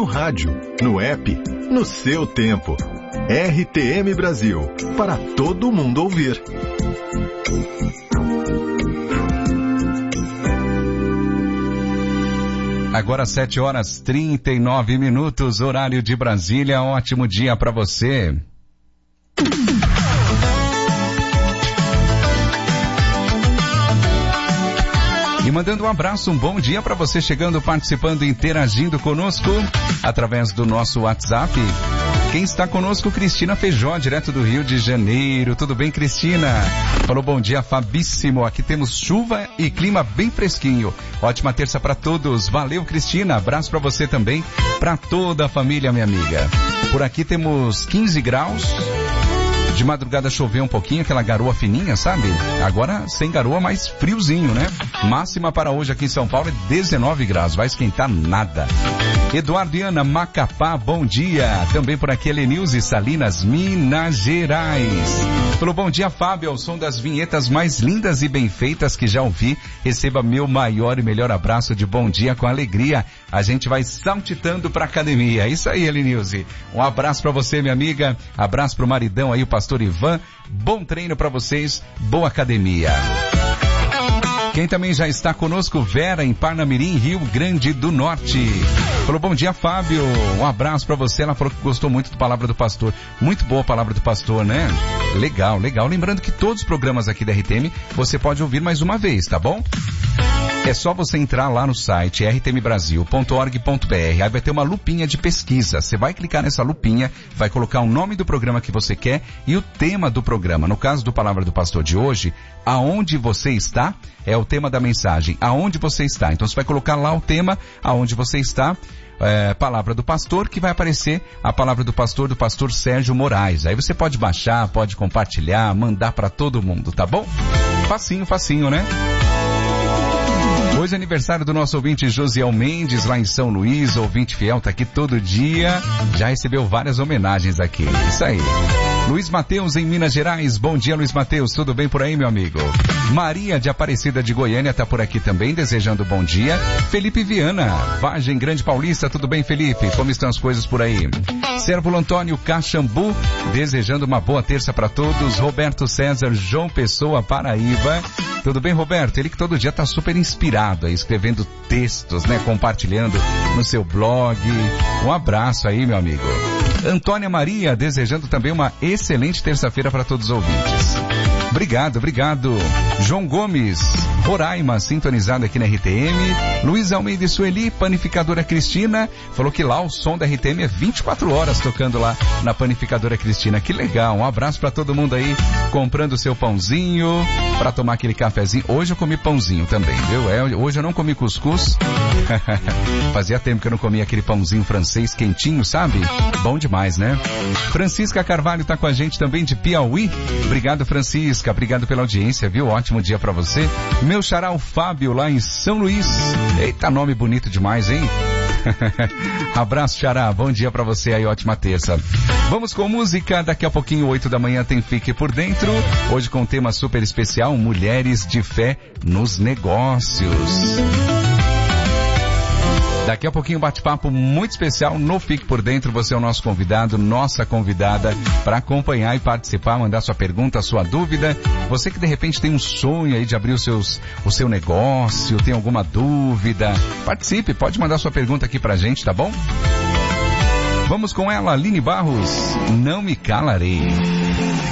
no rádio, no app, no seu tempo. RTM Brasil, para todo mundo ouvir. Agora 7h39, horário de Brasília. Ótimo dia para você. E mandando um abraço, um bom dia para você chegando, participando, interagindo conosco através do nosso WhatsApp. Quem está conosco, Cristina Feijó, direto do Rio de Janeiro. Tudo bem, Cristina? Falou bom dia, Fabíssimo. Aqui temos chuva e clima bem fresquinho. Ótima terça para todos. Valeu, Cristina. Abraço para você também, para toda a família, minha amiga. Por aqui temos 15 graus. De madrugada choveu um pouquinho, aquela garoa fininha, sabe? Agora sem garoa, mais friozinho, né? Máxima para hoje aqui em São Paulo é 19 graus, vai esquentar nada. Eduardo e Ana, Macapá, bom dia. Também por aqui, Helenilze, Salinas, Minas Gerais. Falou, bom dia, Fábio, ao som das vinhetas mais lindas e bem feitas que já ouvi. Receba meu maior e melhor abraço de bom dia com alegria. A gente vai saltitando pra academia. Isso aí, Helenilze. Um abraço pra você, minha amiga. Abraço pro maridão aí, o pastor Ivan. Bom treino pra vocês, boa academia. Quem também já está conosco, Vera, em Parnamirim, Rio Grande do Norte. Falou, bom dia, Fábio. Um abraço pra você. Ela falou que gostou muito da palavra do pastor. Muito boa a palavra do pastor, né? Legal, legal. Lembrando que todos os programas aqui da RTM, você pode ouvir mais uma vez, tá bom? É só você entrar lá no site rtmbrasil.org.br, aí vai ter uma lupinha de pesquisa. Você vai clicar nessa lupinha, vai colocar o nome do programa que você quer e o tema do programa. No caso do Palavra do Pastor de hoje, aonde você está, é o tema da mensagem, aonde você está. Então você vai colocar lá o tema, aonde você está, Palavra do Pastor, que vai aparecer a Palavra do Pastor Sérgio Moraes. Aí você pode baixar, pode compartilhar, mandar para todo mundo, tá bom? Facinho, facinho, né? Hoje é aniversário do nosso ouvinte Josiel Mendes, lá em São Luís, ouvinte fiel, tá aqui todo dia, já recebeu várias homenagens aqui, isso aí. Luiz Mateus, em Minas Gerais, bom dia, Luiz Mateus, tudo bem por aí, meu amigo? Maria de Aparecida de Goiânia tá por aqui também, desejando bom dia. Felipe Viana, Vargem Grande Paulista, tudo bem, Felipe? Como estão as coisas por aí? Sérvulo Antônio Caxambu, desejando uma boa terça para todos. Roberto César, João Pessoa, Paraíba. Tudo bem, Roberto? Ele que todo dia tá super inspirado aí, escrevendo textos, né? Compartilhando no seu blog. Um abraço aí, meu amigo. Antônia Maria, desejando também uma excelente terça-feira para todos os ouvintes. Obrigado, obrigado. João Gomes, Roraima, sintonizado aqui na RTM. Luiz Almeida e Sueli, Panificadora Cristina, falou que lá o som da RTM é 24 horas tocando lá na Panificadora Cristina. Que legal, um abraço para todo mundo aí, comprando o seu pãozinho, para tomar aquele cafezinho. Hoje eu comi pãozinho também, viu? Hoje eu não comi cuscuz. Fazia tempo que eu não comia aquele pãozinho francês quentinho, sabe? Bom demais, né? Francisca Carvalho tá com a gente também de Piauí. Obrigado, Francisca. Obrigado pela audiência, viu? Ótimo dia pra você. Meu xará, o Fábio, lá em São Luís. Eita, nome bonito demais, hein? Abraço, xará. Bom dia pra você aí, ótima terça. Vamos com música. Daqui a pouquinho, 8 da manhã, tem Fique por Dentro. Hoje com um tema super especial, Mulheres de Fé nos Negócios. Daqui a pouquinho, bate-papo muito especial no Fique por Dentro. Você é o nosso convidado, nossa convidada, para acompanhar e participar, mandar sua pergunta, sua dúvida. Você que de repente tem um sonho aí de abrir o seu negócio, tem alguma dúvida, participe, pode mandar sua pergunta aqui pra gente, tá bom? Vamos com ela, Aline Barros, Não Me Calarei.